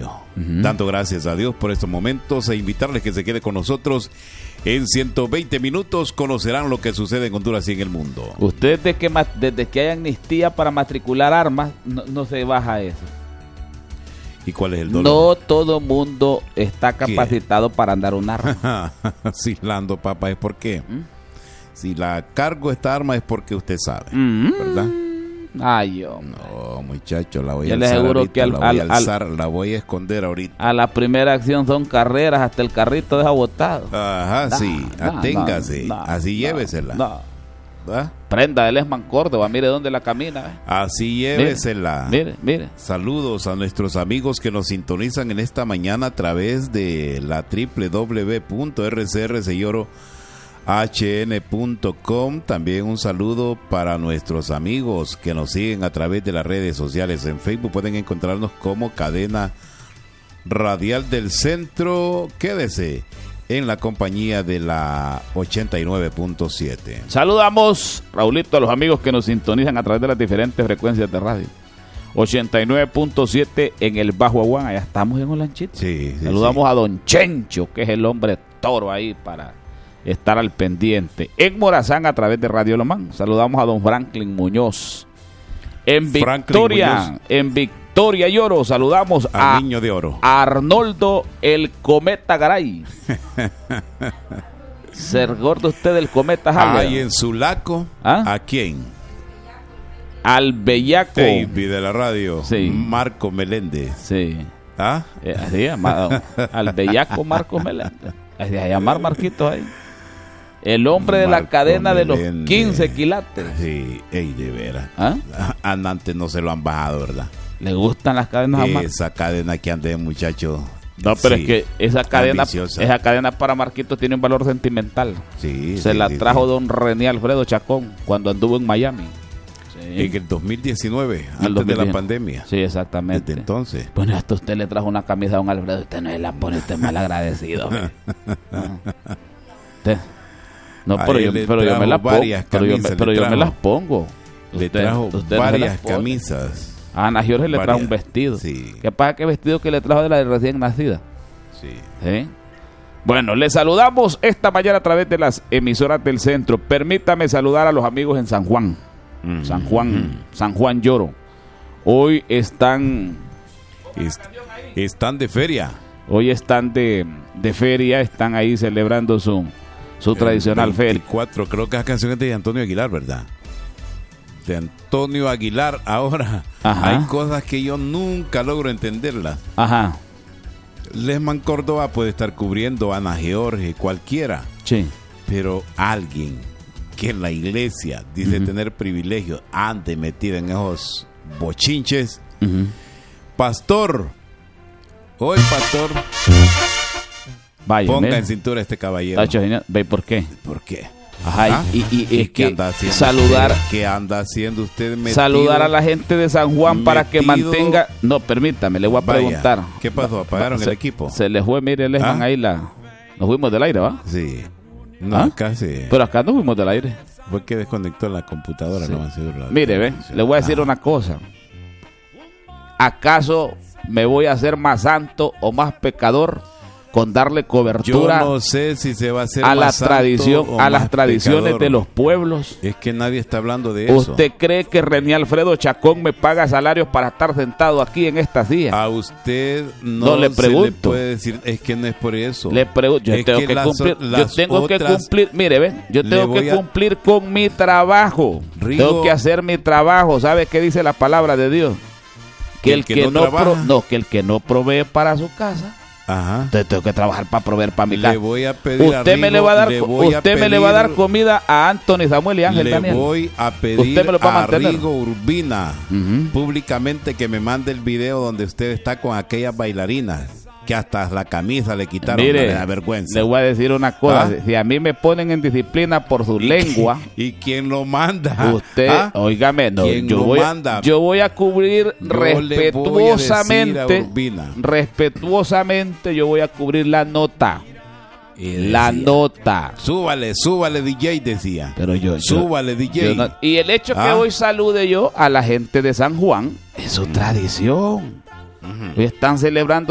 año, dando gracias a Dios por estos momentos e invitarles que se quede con nosotros. En 120 minutos conocerán lo que sucede en Honduras y en el mundo. Usted desde que hay amnistía para matricular armas, no se baja eso. ¿Y cuál es el dolor? No todo mundo está capacitado para andar un arma. Si la ando, papá, es porque si la cargo esta arma es porque usted sabe, ¿verdad? Ay, yo. No, muchacho, la voy Yo a les alzar aseguro ahorita, que la voy a esconder ahorita. A la primera acción son carreras, hasta el carrito deja botado. Ajá, sí, aténgase, así llévesela. ¿Va? Prenda el Esman Córdoba, mire dónde la camina. Así llévesela. Mire. Saludos a nuestros amigos que nos sintonizan en esta mañana a través de la www.rcrseyorhn.com. También un saludo para nuestros amigos que nos siguen a través de las redes sociales. En Facebook pueden encontrarnos como Cadena Radial del Centro. Quédese en la compañía de la 89.7. Saludamos, Raulito, a los amigos que nos sintonizan a través de las diferentes frecuencias de radio. 89.7 en el Bajo Aguán, allá estamos en Olanchito. Sí, saludamos a don Chencho, que es el hombre toro ahí para estar al pendiente. En Morazán a través de Radio Lomán. Saludamos a don Franklin Muñoz. En Victoria y Oro, saludamos al Niño de Oro, a Arnoldo el Cometa Garay. ¿Se recuerda usted del Cometa Garay? Ahí en Sulaco, ¿a quién? Al bellaco Baby de la radio, sí. Marco Meléndez. Sí. ¿Ah? Así llamado, al bellaco Marco Meléndez. Así a llamar Marquitos ahí. El hombre de la cadena de los 15 quilates. Sí, de veras. Antes no se lo han bajado, ¿verdad? ¿Le gustan las cadenas? Esa cadena que ande, muchacho. No, pero es que esa cadena para Marquitos tiene un valor sentimental. Sí. Se la trajo don René Alfredo Chacón cuando anduvo en Miami. Sí. En el 2019, antes de la pandemia. Sí, exactamente. Desde entonces. Bueno, hasta usted le trajo una camisa a don Alfredo. Usted no se la pone, usted es mal agradecido. No, pero yo me las pongo. Pero yo me las pongo. Le trajo varias camisas. A Ana Jorge le trajo un vestido. Sí. ¿Qué pasa? ¿Qué vestido que le trajo de la recién nacida? Sí. Bueno, le saludamos esta mañana a través de las emisoras del centro. Permítame saludar a los amigos en San Juan. San Juan Lloro. Hoy están de feria. Hoy están de feria, están ahí celebrando su tradicional feria. 24, creo que esa canción es de Antonio Aguilar, ¿verdad? De Antonio Aguilar. Ahora, hay cosas que yo nunca logro entenderlas. Ajá. Lesman Córdoba puede estar cubriendo a Ana Jorge, cualquiera. Sí. Pero alguien que en la iglesia dice tener privilegios, ande metida en esos bochinches. Pastor, hoy pastor, vaya, ponga en cintura a este caballero. ¿Ve por qué? ¿Por qué? Ajá, y ¿qué anda haciendo saludar usted? ¿Qué anda haciendo usted metido? Saludar a la gente de San Juan para que mantenga. No, permítame, le voy a preguntar. ¿Qué pasó? ¿Apagaron el equipo? Se le fue, mire, Lesman, ahí nos fuimos del aire, ¿va? Sí. No, acá sí. Pero acá nos fuimos del aire. Fue que desconectó la computadora. Sí. Mire, le voy a decir una cosa. ¿Acaso me voy a hacer más santo o más pecador con darle cobertura? Yo no sé si se va a hacer a más la tradición, santo o a las más tradiciones pecador de los pueblos. Es que nadie está hablando de eso. ¿Usted cree que René Alfredo Chacón me paga salarios para estar sentado aquí en esta silla? A usted no le pregunto. Se le puede decir, es que no es por eso. Le pregunto, yo tengo que cumplir, mire, ven, yo tengo que cumplir con mi trabajo. Rigo, tengo que hacer mi trabajo. ¿Sabe qué dice la palabra de Dios? Que el que no provee para su casa. Ajá. Entonces tengo que trabajar para proveer para mi casa. Le voy a pedir usted me le va a dar comida a Anthony, Samuel y Ángel Daniel. Le voy a pedir a Rigo Urbina públicamente que me mande el video donde usted está con aquellas bailarinas que hasta la camisa le quitaron. Mire, la vergüenza. Le voy a decir una cosa. Si a mí me ponen en disciplina por su lengua. ¿Y quién lo manda? Usted, óigame, no, yo voy a cubrir respetuosamente, yo voy a cubrir la nota. Nota. Súbale, DJ, decía. Pero súbale, DJ. Y el hecho que hoy salude yo a la gente de San Juan es su tradición. Hoy están celebrando